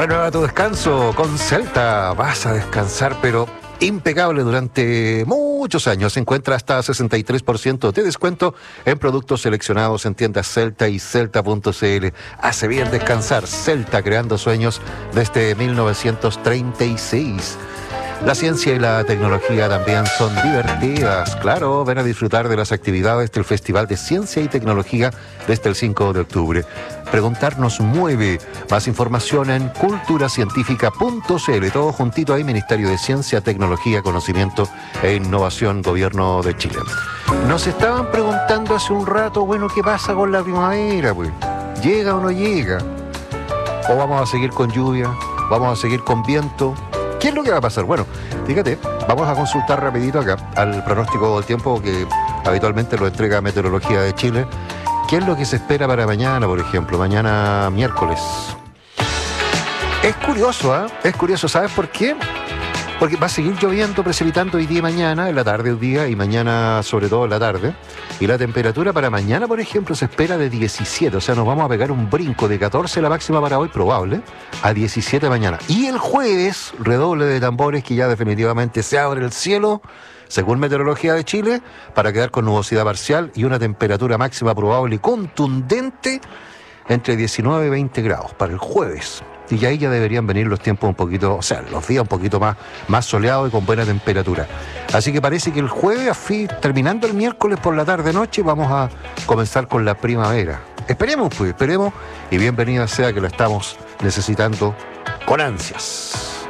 Renueva tu descanso con Celta. Vas a descansar, pero impecable durante muchos años. Se encuentra hasta 63% de descuento en productos seleccionados en tiendas Celta y Celta.cl. Hace bien descansar. Celta, creando sueños desde 1936. La ciencia y la tecnología también son divertidas. Claro, ven a disfrutar de las actividades del Festival de Ciencia y Tecnología desde el 5 de octubre. Preguntar nos mueve. Más información en culturacientífica.cl. Todo juntito ahí, Ministerio de Ciencia, Tecnología, Conocimiento e Innovación, Gobierno de Chile. Nos estaban preguntando hace un rato, bueno, ¿qué pasa con la primavera, pues? ¿Llega o no llega? ¿O vamos a seguir con lluvia? ¿Vamos a seguir con viento? ¿Qué es lo que va a pasar? Bueno, fíjate, vamos a consultar rapidito acá al pronóstico del tiempo que habitualmente lo entrega Meteorología de Chile. ¿Qué es lo que se espera para mañana, por ejemplo? Mañana miércoles. Es curioso, ¿eh? Es curioso, ¿sabes por qué? Porque va a seguir lloviendo, precipitando hoy día y mañana, en la tarde hoy día y mañana sobre todo en la tarde. Y la temperatura para mañana, por ejemplo, se espera de 17. O sea, nos vamos a pegar un brinco de 14 la máxima para hoy, probable, a 17 mañana. Y el jueves, redoble de tambores, que ya definitivamente se abre el cielo, según Meteorología de Chile, para quedar con nubosidad parcial y una temperatura máxima probable y contundente entre 19 y 20 grados para el jueves. Y ahí ya deberían venir los tiempos un poquito, o sea, los días un poquito más soleados y con buena temperatura. Así que parece que el jueves, terminando el miércoles por la tarde-noche, vamos a comenzar con la primavera. Esperemos, pues, esperemos, y bienvenida sea que la estamos necesitando con ansias.